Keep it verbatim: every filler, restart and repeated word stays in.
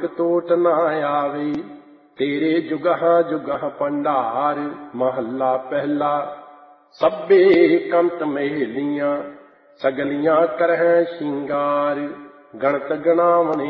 टोट ना आवे। तेरे जुगह जुगह भंडार। महला पहला। सब्बे कंत मेलियां, सगलियां करह शिंगार। गणत गणावने